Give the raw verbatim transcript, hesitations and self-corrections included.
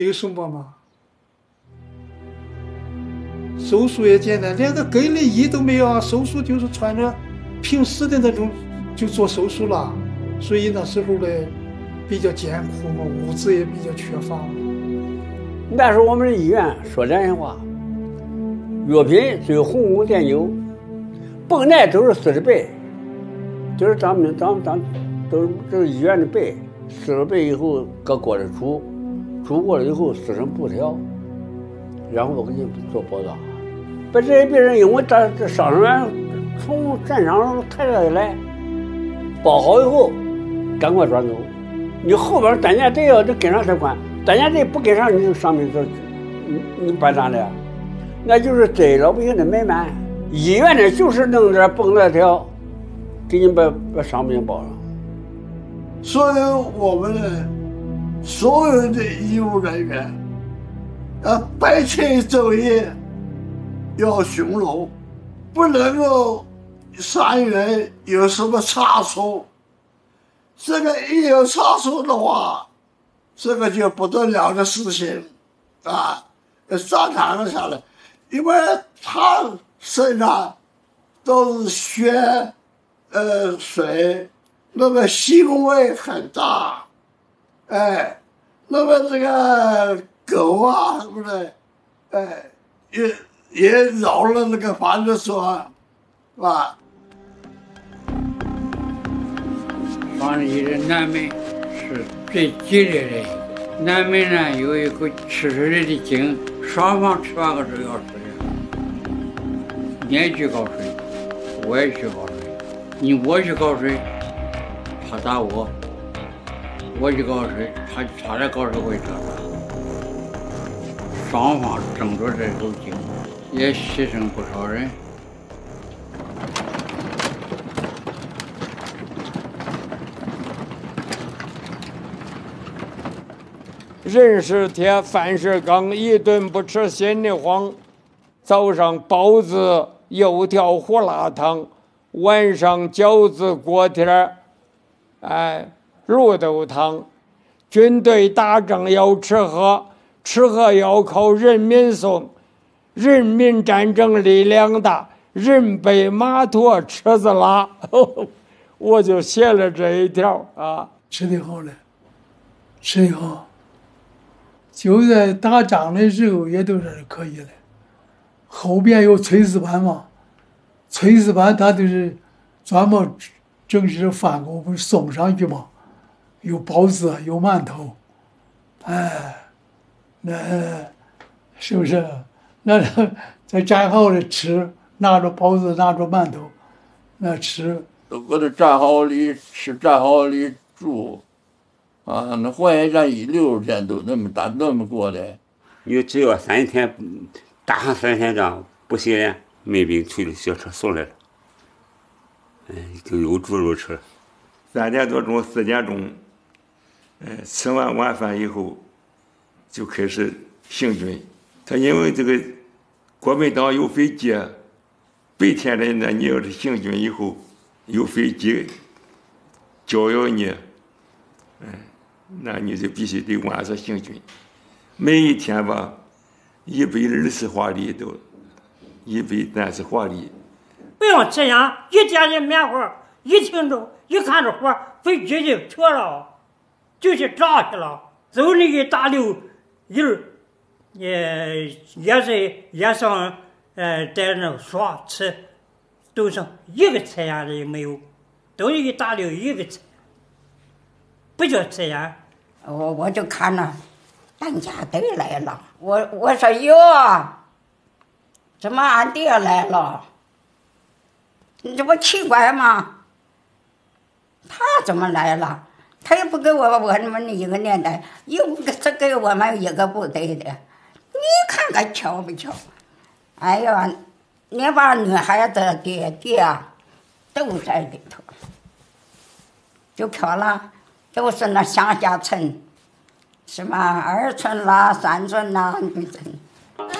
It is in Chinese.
有什么吗？手术也简单，连个给力仪都没有啊！手术就是穿着平时的那种就做手术了，所以那时候呢比较艰苦嘛，物资也比较缺乏。 那时候我们的医院说良心话，药品只有红红碘酒，绷带都是四十倍，就是咱们咱咱都是这是医院的倍，四十倍以后搁锅里煮，煮过了以后撕成布条，然后我给你做包扎。把这些病人因为这这伤人员从战场上抬下来，包好以后赶快转走。你后边担架队要得跟上才管，担架队不跟上，你就伤病就你你办咋的？那就是对老百姓的买卖。医院呢就是弄点绷带条，给你把把伤病包上。 所以我们呢，所有的医务人员，呃，白天昼夜要巡逻，不能够伤员有什么差错。这个一有差错的话，这个就不得了的事情啊，上谈了下来，因为他身上都是血，呃，水，那么腥味很大，哎，那么这个狗啊什么的，哎，也也扰了那个房子说，是吧？ 防疫的难民是最激烈的，难民呢有一个吃水的劲，双方吃饭的时候要水，你也去搞水，我也去搞水，你我去搞水，他打我，我去搞水，他他来搞水我也打他，双方争着这口劲，也牺牲不少人。 人是铁，饭是钢，一顿不吃心里慌。早上包子、油条、胡辣汤，晚上饺子、锅贴儿，哎，肉豆汤。军队打仗要吃喝，吃喝要靠人民送。人民战争力量大，人背马驮车子拉。我就写了这一条啊。 吃得好嘞，吃得好。就在打仗的时候也都是可以的，后边有炊事班嘛，炊事班他就是专门整些饭给我们送上去嘛，有包子有馒头，哎，那是不是？那在站好了吃，拿着包子拿着馒头，那吃。 都搁这站好里吃，站好里住。啊，那淮海战役六十天都那么打那么过的， 你只要三天打上三天仗不洗脸，没兵推着小车送来了，哎，就有猪肉吃。 三点多钟四点钟，呃，吃完晚饭以后，就开始行军。他因为这个国民党有飞机，白天的呢，你要是行军以后有飞机叫要你，嗯。那你就必须得晚上行军，每一天吧，一百二十华里都，一百三十华里。 不用这样，一点点棉花，一听着，一看着活，飞机就脱了，就去炸去了。走那个大溜一儿，也也是也上，呃，在那耍吃，都是一个菜样的也没有，都一个大溜一个菜，不叫这样。 我我就看了，担架队来了，我我说哟，怎么俺爹来了？你这不奇怪吗？他怎么来了？他也不给我我们一个年代，又不是给我们一个部队的，你看看巧不巧？哎呀，你把女孩子爹爹都在里头，就漂亮。都是那乡下村，什么二村啦、三村啦，